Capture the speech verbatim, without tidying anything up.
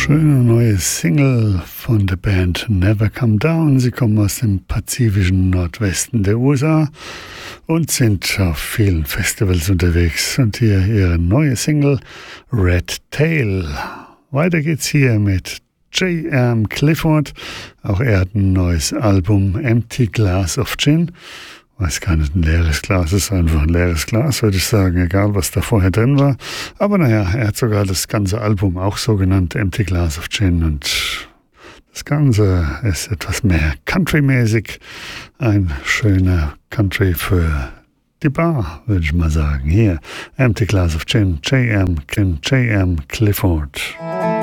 Schöne neue Single von der Band Never Come Down. Sie kommen aus dem pazifischen Nordwesten der U S A und sind auf vielen Festivals unterwegs. Und hier ihre neue Single Red Tail. Weiter geht's hier mit J M Clifford. Auch er hat ein neues Album, Empty Glass of Gin. Weiß gar nicht, ein leeres Glas ist einfach ein leeres Glas, würde ich sagen, egal was da vorher drin war. Aber naja, er hat sogar das ganze Album auch so genannt, Empty Glass of Gin. Und das Ganze ist etwas mehr Country-mäßig. Ein schöner Country für die Bar, würde ich mal sagen. Hier, Empty Glass of Gin, J M, J M Clifford.